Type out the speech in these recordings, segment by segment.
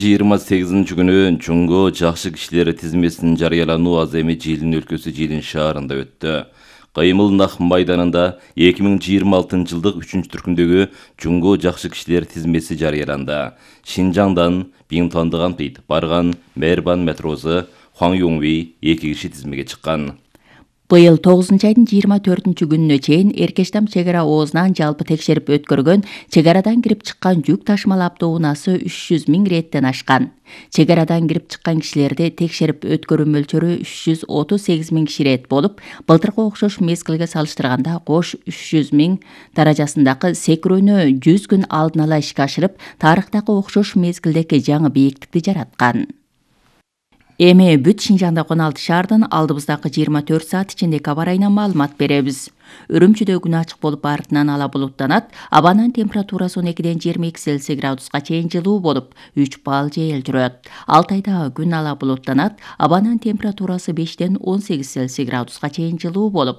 28 күнү Жунго жакшы кишилер тизмесинин жарыялануу аз эми Жилин өлкөсү Жилин шаарында өттү. Кыймыл Нах майданында 2026 жылдык 3-түркүндөгү Жунго жакшы кишилер тизмеси жарыяланды. Шинжаңдан Бинтондоган Пит барган Мербан метросу Хуан Юңви 2 киши тизмеге чыккан. Быйыл 9 айдын 24 күнүнө чейин Эркештам чек ара оозунан жалпы текшерип өткөргөн чек арадан кирип чыккан жүк ташмал автоунаасы 300 000 реттен ашкан. Чек арадан кирип чыккан кишилерди текшерип өткөрүү мөлчөрү 338 000 киши рет болуп, былтыркы окшош мезгилге салыштырганда кош 300 000 даражасындагы секирүүнү 100 күн алдын ала ишке ашырып, тарыхтагы окшош мезгилдеги жаңы бийиктикти жараткан. Эми бүт Шинжаңда 16 шаардын алдыбыздагы 24 саат ичиндеги аба ырайынан маалымат беребиз. Үрүмчүдө күн ачык болуп артынан ала булуттанат. Абанын температурасы 12-ден 22 Цельсий градуска чейин жылуу болуп, 3 балл жайыл жүрөт. Алтайда күн ала булуттанат. Абанын температурасы 5-ден 18 Цельсий градуска чейин жылуу болуп,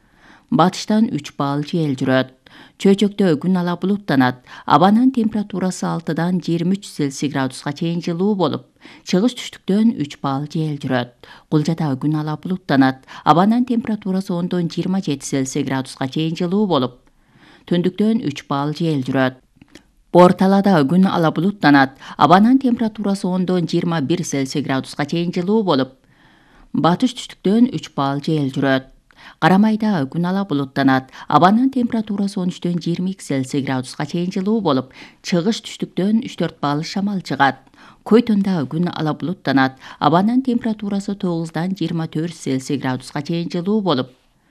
батыштан 3 балл жайыл жүрөт. Чөйчөктө күн ала булуттанат. Абанын температурасы 6-дан 23 Цельсий градуска чейин жылуу болуп, чыгыш түштүктөн 3 балл жайыл жүрөт. Кулжада күн ала булуттанат. Абанын температурасы 10-дон 27 Цельсий градуска чейин жылуу болуп, түндүктөн 3 балл жайыл жүрөт. Борталада күн ала булуттанат. Абанын температурасы 10-дон 21 Цельсий градуска чейин жылуу болуп, батыш түштүктөн 3 балл жайыл жүрөт. Карамайда күн ала булуттанат. Абанын температурасы 13-дөн 22 Цельсий градуска чейин жылуу болуп, чыгыш түштүктөн 3-4 балл шамал чыгат. Койтонда күн ала булуттанат. Абанын температурасы 9-дан 24 Цельсий градуска чейин жылуу болуп,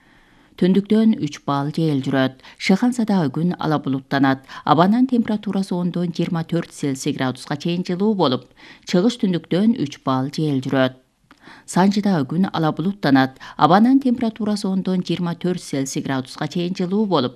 түндүктөн 3 балл жайыл жүрөт. Шыхансада күн ала булуттанат. Абанын температурасы 10-дон 24 Цельсий градуска чейин жылуу болуп, чыгыш түндүктөн 3 балл жайыл жүрөт. Санжыда күн ала булуттанат. Абанын температурасы 10-дон 24 Цельсий градуска чейин жылуу болуп,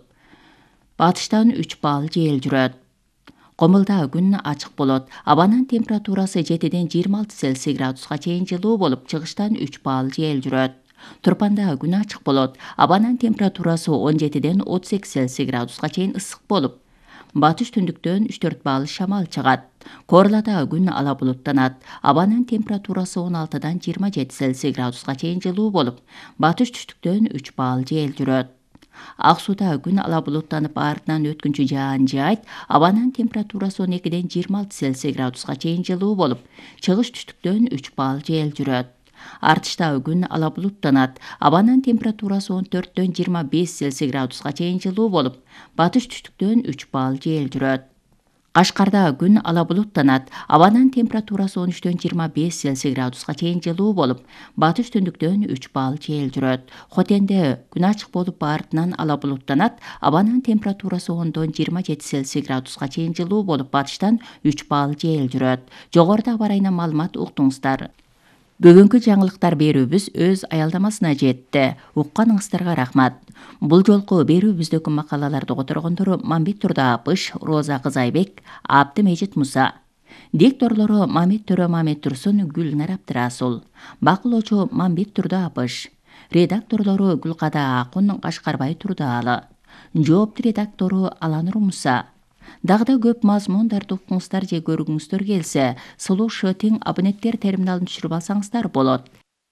батыштан 3 балл жайыл жүрөт. Комулда күн ачык болот. Абанын температурасы 7-ден 26 Цельсий градуска чейин жылуу болуп, чыгыштан 3 балл жайыл жүрөт. Турпанда күн ачык болот. Абанын температурасы 17-ден 38 Цельсий градуска чейин ысык болуп, батыш түндүктөн 3-4 балл шамал чыгат. Корлада күн ала булуттанат. Абанын температурасы 16-дан 27 Цельсий градуска чейин жылуу болуп, батыш түштүктөн 3 балл жайыл жүрөт. Ак сууда күн ала булуттанып артынан өткүнчү жаан жаайт. Абанын температурасы 12-ден 26 Цельсий градуска чейин жылуу болуп, чыгыш түштүктөн 3 балл жайыл жүрөт. Артышта күн ала булуттанат. Абанын температурасы 14-дөн 25 Цельсий градуска чейин жылуу болуп, батыш түштүктөн 3 балл жайыл жүрөт. Кашкарда күн ала булуттанат. Абанын температурасы 13-дөн 25 Цельсий градуска чейин жылуу болуп, батыш түндүктөн 3 балл жайыл жүрөт. Хотенде күн ачык болуп артынан ала булуттанат. Абанын температурасы 10-дон 27 Цельсий градуска чейин жылуу болуп, батыштан 3 балл жайыл жүрөт. Жогоруда аба ырайынан маалымат уктуңуздар. Бүгүнкү жаңылыктар берүүбүз өз аялдамасына жетти. Укканыңыздарга рахмат. Бул жолку берүүбүздөгү макалаларды которгондору Мамбет Турдаапыш, Роза Кызайбек, Абдымежит Муса. Дикторлору Мамет Төрө Мамет Турсун, Гүлнар Абдырасул. Бакылоочу Мамбет Турдаапыш. Редакторлору Гүлкада Акун, Кашкарбай Турдаалы. Жоопту редактору Аланур Муса. Дагы да көп мазмундарды укуңуздар же көргүңүздөр келсе, Сулуу Шотиң абоненттер терминалын түшүрүп алсаңыздар болот.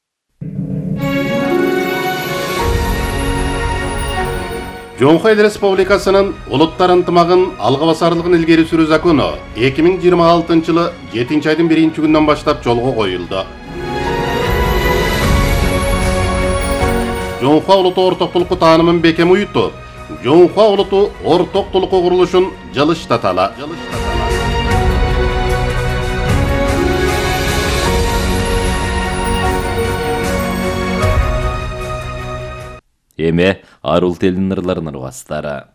Жоңхо Эл Республикасынын улуттар ынтымагын алга басарлыгын илгери сүрүү закону 2026 жылы 7 айдын 1 күнүнөн баштап жолго коюлду. Жоңхо улутту ортоктулукку таанымын бекем уютуп, Жоңхо улутту ортоктулукку курулушун жылыштаталы. Эме арул телин ырларынын ырбастары.